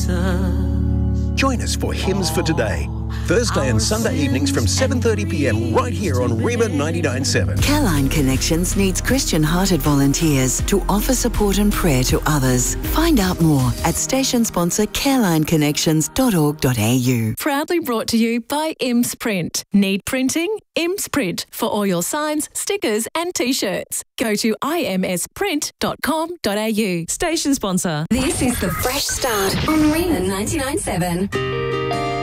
Join us for Hymns for Today, Thursday and Sunday evenings from 7:30 p.m. right here on Reba 99.7. Careline Connections needs Christian-hearted volunteers to offer support and prayer to others. Find out more at station sponsor carelineconnections.org.au. Proudly brought to you by IMS Print. Need printing? IMS Print for all your signs, stickers and T-shirts. Go to imsprint.com.au. Station sponsor. This is The Fresh Start on Reba 99.7.